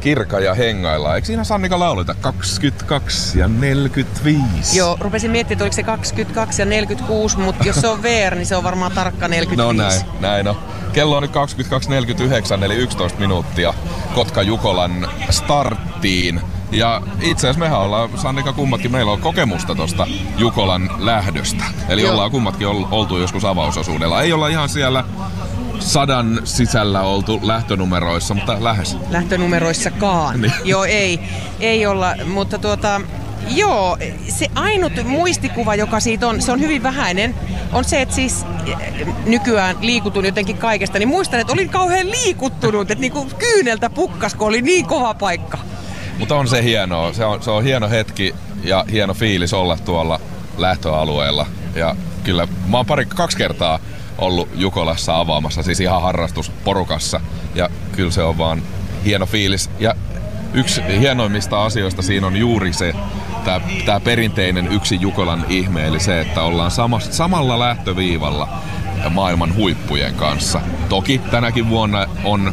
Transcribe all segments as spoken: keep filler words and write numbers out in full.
Kirka ja hengaillaan. Eikö siinä Sannika lauleta kaksikymmentäkaksi ja neljäkymmentäviisi? Joo, rupesin miettimään, että oliko se kaksikymmentäkaksi ja neljäkymmentäkuusi, mutta jos se on V R, niin se on varmaan tarkka neljäkymmentäviisi. No näin, näin on. Kello on nyt kaksikymmentäkaksi neljäkymmentäyhdeksän, eli yksitoista minuuttia Kotka-Jukolan starttiin. Ja itse asiassa mehän ollaan, Sannika, kummatkin, meillä on kokemusta tosta Jukolan lähdöstä. Eli Joo. ollaan kummatkin oltu joskus avausosuudella. Ei olla ihan siellä sadan sisällä oltu lähtönumeroissa, mutta lähes. Lähtönumeroissakaan. Niin. Joo, ei. Ei olla, mutta tuota... Joo, se ainut muistikuva, joka siitä on, se on hyvin vähäinen, on se, että siis nykyään liikutun jotenkin kaikesta, niin muistan, että olin kauhean liikuttunut, että niinku kyyneltä pukkas, kun oli niin kova paikka. Mutta on se hienoa, se on, se on hieno hetki ja hieno fiilis olla tuolla lähtöalueella. Ja kyllä mä oon pari, kaksi kertaa ollut Jukolassa avaamassa, siis ihan harrastusporukassa, ja kyllä se on vaan hieno fiilis. Ja yksi hienoimmista asioista siinä on juuri se, tää, tää perinteinen yksi Jukolan ihme, eli se, että ollaan sama, samalla lähtöviivalla maailman huippujen kanssa. Toki tänäkin vuonna on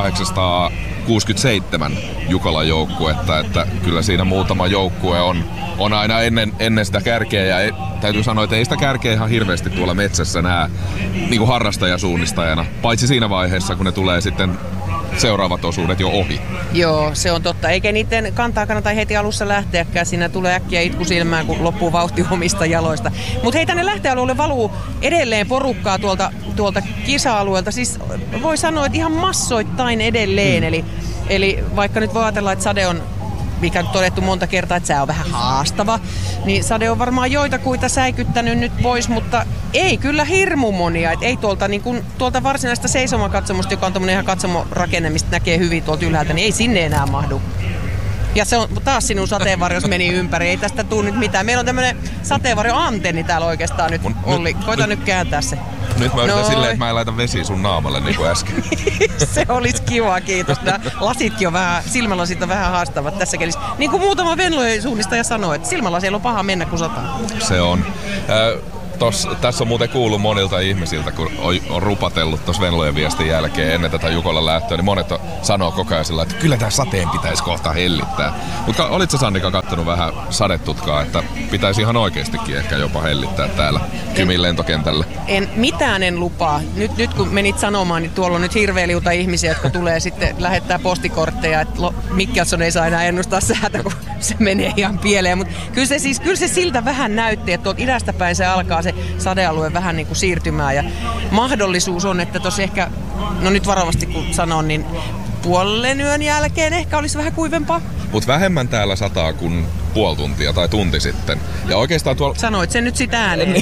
tuhatkahdeksansataakuusikymmentäseitsemän Jukolan joukkuetta, että kyllä siinä muutama joukkue on, on aina ennen, ennen sitä kärkeä, ja ei, täytyy sanoa, että ei sitä kärkeä ihan hirveästi tuolla metsässä näe niin kuin harrastajasuunnistajana, paitsi siinä vaiheessa, kun ne tulee sitten seuraavat osuudet jo ohi. Joo, se on totta. Eikä niiden kantaa kannata heti alussa lähteäkään. Siinä tulee äkkiä itku silmään, kun loppuu vauhti omista jaloista. Mutta hei, tänne lähtöalueelle valuu edelleen porukkaa tuolta, tuolta kisa-alueelta. Siis voi sanoa, että ihan massoittain edelleen. Mm. Eli, eli vaikka nyt voi ajatella, että sade on, mikä on todettu monta kertaa, että sää on vähän haastava, niin sade on varmaan joitakuita säikyttänyt nyt pois, mutta ei kyllä hirmu monia. Et ei tuolta, niin kun, tuolta varsinaista seisomakatsomusta, joka on tommonen ihan katsomorakenne, mistä näkee hyvin tuolta ylhäältä, niin ei sinne enää mahdu. Ja se on taas sinun sateenvarjos meni ympäri, ei tästä tule nyt mitään. Meillä on tämmönen sateenvarjo-antenni täällä oikeastaan nyt, Olli. Koita nyt, nyt kääntää se. Nyt mä yritän silleen, että mä en laita vesi sun naamalle niin kuin äsken. Se olisi kiva, kiitos. Nämä lasitkin on vähän, silmälasit on vähän haastavat tässä kelissä. Niin kuin muutama Venlojen suunnistaja sanoi, että silmälasilla on paha mennä, kun sataa. Se on. Äh, tos, tässä on muuten kuullut monilta ihmisiltä, kun on, on rupatellut tuossa Venlojen viestin jälkeen ennen tätä Jukolan lähtöä, niin monet on, sanoo koko ajan sillä, että kyllä tää sateen pitäisi kohta hellittää. Mutta olitko Sannika kattonut vähän sadetutkaa, että pitäisi ihan oikeastikin ehkä jopa hellittää täällä Kymin lentokentällä? En, mitään en lupaa. Nyt, nyt kun menit sanomaan, niin tuolla on nyt hirveä liuta ihmisiä, jotka tulee sitten lähettää postikortteja, että Mikkelson ei saa enää ennustaa säätä, kun se menee ihan pieleen. Mutta kyllä se siis, kyllä se siltä vähän näytti, että tuolta idästä päin se alkaa se sadealue vähän niin kuin siirtymään, ja mahdollisuus on, että tosi ehkä, no nyt varovasti kun sanon, niin puolen yön jälkeen ehkä olisi vähän kuivempaa. Mut vähemmän täällä sataa kuin puoli tuntia tai tunti sitten. Ja oikeastaan tuolla... Sanoit sen nyt sitä ääneen.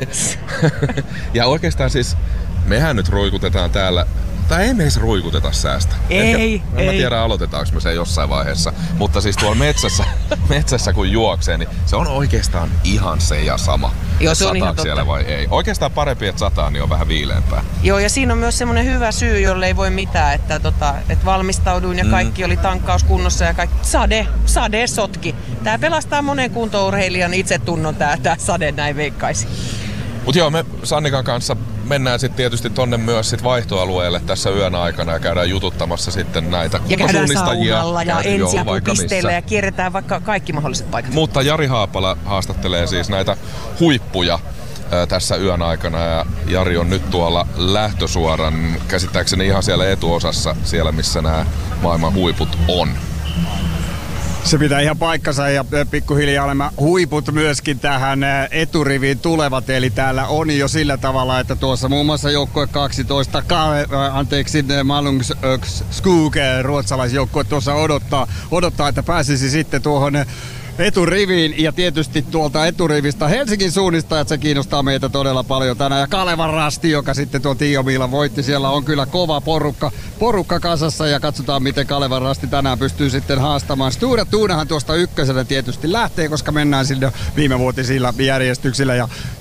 Ja oikeastaan siis, mehän nyt ruikutetaan täällä, tai ei me edes ruikuteta säästä. Ei, Ehkä, ei. En mä tiedä, aloitetaanko me se jossain vaiheessa. Mutta siis tuolla metsässä, metsässä kun juoksee, niin se on oikeastaan ihan se ja sama. Joo, se on ihan totta. Siellä vai ei. Oikeastaan parempi, että sataa, niin on vähän viileämpää. Joo, ja siinä on myös semmoinen hyvä syy, jolle ei voi mitään, että, tota, että valmistauduin ja kaikki mm. oli tankkauskunnossa ja kaikki. Sade, sade sotki. Tää pelastaa monen kuntourheilijan itsetunnon tää, tää sade, näin veikkaisi. Mut joo, me Sannikan kanssa mennään sitten tietysti tonne myös sit vaihtoalueelle tässä yön aikana ja käydään jututtamassa sitten näitä ja käydään suunnistajia. Saunalla ja ensiapupisteillä ja kierretään vaikka kaikki mahdolliset paikat. Mutta Jari Haapala haastattelee siis näitä huippuja ää, tässä yön aikana, ja Jari on nyt tuolla lähtösuoran, käsittääkseni ihan siellä etuosassa, siellä missä nämä maailman huiput on. Se pitää ihan paikkansa, ja pikkuhiljaa olemme huiput myöskin tähän eturiviin tulevat. Eli täällä on jo sillä tavalla, että tuossa muun muassa joukkue kaksitoista, anteeksi, Malungsskog, ruotsalaisjoukkue tuossa odottaa, odottaa, että pääsisi sitten tuohon eturiviin, ja tietysti tuolta eturivistä Helsingin suunnistajat, se kiinnostaa meitä todella paljon tänään. Ja Kalevan Rasti, joka sitten tuon Tiomiilan voitti, siellä on kyllä kova porukka, porukka kasassa, ja katsotaan miten Kalevan Rasti tänään pystyy sitten haastamaan. Stura Tuunahan tuosta ykkösenä tietysti lähtee, koska mennään sinne viimevuotisilla järjestyksillä, ja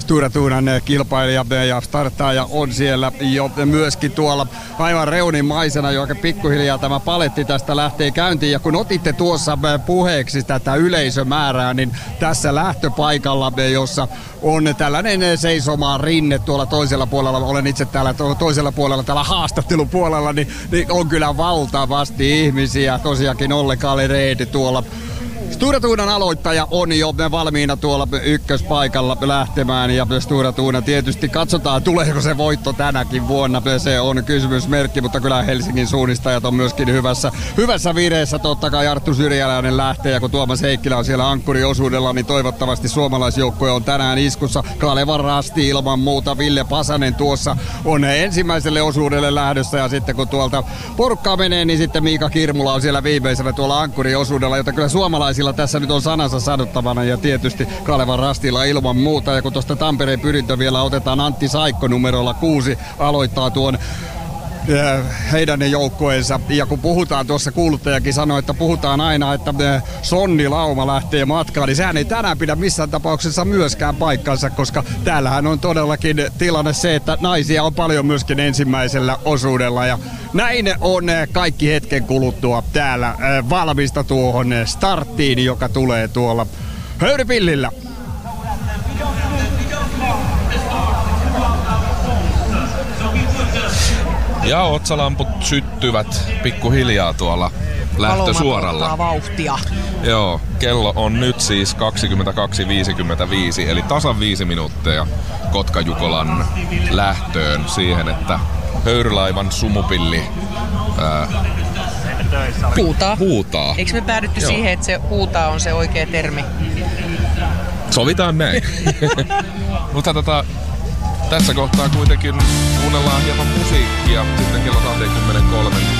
Stura Tunan kilpailija ja starttaaja on siellä jo myöskin tuolla aivan reunimaisena, joka pikkuhiljaa tämä paletti tästä lähtee käyntiin. Ja kun otitte tuossa puheeksi tätä yleisömäärää, niin tässä lähtöpaikalla, jossa on tällainen seisomaan rinne tuolla toisella puolella, olen itse täällä toisella puolella, täällä haastattelupuolella, niin, niin on kyllä valtavasti ihmisiä. Tosiaankin Olle Kalereedi tuolla. Stura Tunan aloittaja on jo valmiina tuolla ykköspaikalla lähtemään ja Stura Tuna tietysti katsotaan, tuleeko se voitto tänäkin vuonna. Se on kysymysmerkki, mutta kyllä Helsingin suunnistajat on myöskin hyvässä, hyvässä vireessä. Totta kai Arttu Syrjäläinen lähtee ja kun Tuomas Heikkilä on siellä ankkuriosuudella, niin toivottavasti suomalaisjoukkue on tänään iskussa. Kalevan Rasti ilman muuta, Ville Pasanen tuossa on ensimmäiselle osuudelle lähdössä ja sitten kun tuolta porukkaa menee, niin sitten Miika Kirmula on siellä viimeisellä tuolla ankkuriosuudella, jota kyllä suomalaisilla tässä nyt on sanansa sanottavana ja tietysti Kalevan Rastilla ilman muuta. Ja kun tuosta Tampereen pyrintö vielä otetaan, Antti Saikko numerolla kuusi aloittaa tuon heidän joukkueensa. Ja kun puhutaan, tuossa kuuluttajakin sanoi, että puhutaan aina, että Sonni Lauma lähtee matkaan, niin sehän ei tänään pidä missään tapauksessa myöskään paikkansa, koska täällähän on todellakin tilanne se, että naisia on paljon myöskin ensimmäisellä osuudella. Ja näin on kaikki hetken kuluttua täällä valmista tuohon starttiin, joka tulee tuolla Höyrypillillä. Ja otsalamput syttyvät pikkuhiljaa tuolla lähtösuoralla. Vauhtia. Joo, kello on nyt siis kaksikymmentäkaksi viisikymmentäviisi, eli tasan viisi minuuttia Kotka-Jukolan lähtöön siihen, että höyrylaivan sumupilli ää, huutaa. huutaa. Eikö me päädytty Joo. siihen, että se huutaa on se oikea termi? Sovitaan näin. Mutta tota, tässä kohtaa kuitenkin kuunnellaan hieman musiikkia sitten kello kaksikymmentäkolme